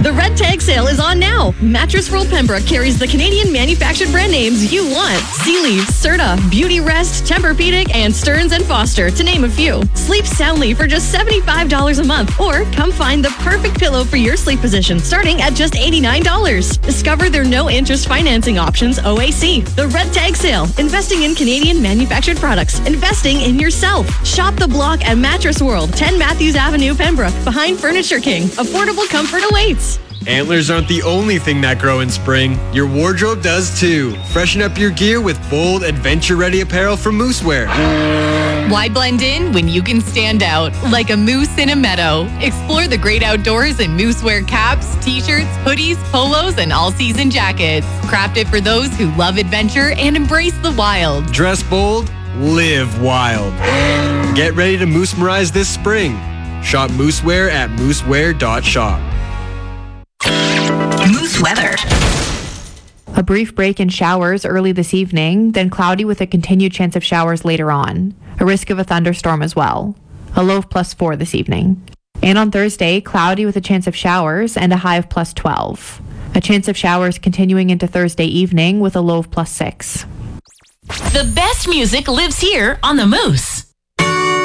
The Red Tag Sale is on now. Mattress World Pembroke carries the Canadian manufactured brand names you want. Sealeaf, Serta, Beauty Rest, Tempur-Pedic, and Stearns & Foster, to name a few. Sleep soundly for just $75 a month, or come find the perfect pillow for your sleep position, starting at just $89. Discover their no-interest financing options, OAC. The Red Tag Sale. Investing in Canadian manufactured products. Investing in yourself. Shop the block at Mattress World, 10 Matthews Avenue, Pembroke, behind Furniture King. Affordable comfort awaits. Antlers aren't the only thing that grow in spring. Your wardrobe does too. Freshen up your gear with bold, adventure-ready apparel from Moosewear. Why blend in when you can stand out like a moose in a meadow? Explore the great outdoors in Moosewear caps, t-shirts, hoodies, polos, and all-season jackets. Crafted for those who love adventure and embrace the wild. Dress bold, live wild. Get ready to moose-merize this spring. Shop Moosewear at moosewear.shop. Moose weather. A brief break in showers early this evening, then cloudy with a continued chance of showers later on. A risk of a thunderstorm as well. A low of +4 this evening. And on Thursday, cloudy with a chance of showers and a high of +12. A chance of showers continuing into Thursday evening with a low of +6. The best music lives here on the Moose.